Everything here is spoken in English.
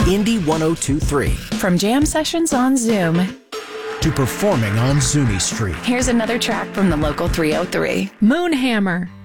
Indy 1023. From jam sessions on Zoom To performing on Zuni Street. Here's another track from the local 303. Moonhammer.